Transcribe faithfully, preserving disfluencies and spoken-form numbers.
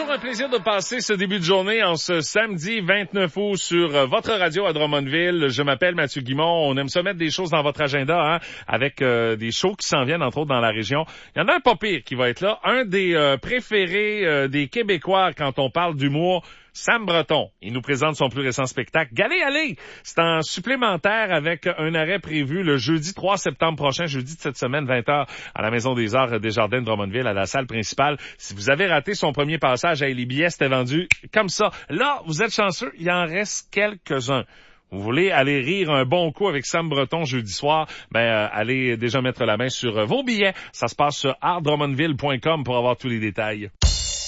toujours un plaisir de passer ce début de journée en ce samedi vingt-neuf août sur euh, votre radio à Drummondville. Je m'appelle Mathieu Guimond. On aime se mettre des choses dans votre agenda, hein, avec euh, des shows qui s'en viennent, entre autres, dans la région. Il y en a un pas pire qui va être là. Un des euh, préférés euh, des Québécois quand on parle d'humour, Sam Breton. Il nous présente son plus récent spectacle, Galez, allez! C'est en supplémentaire avec un arrêt prévu le jeudi trois septembre prochain, jeudi de cette semaine, vingt heures, à la Maison des Arts des Jardins de Drummondville, à la salle principale. Si vous avez raté son premier passage, hey, les billets c'était vendu comme ça. Là, vous êtes chanceux, il en reste quelques-uns. Vous voulez aller rire un bon coup avec Sam Breton jeudi soir, ben euh, allez déjà mettre la main sur euh, vos billets. Ça se passe sur art drummondville point com pour avoir tous les détails.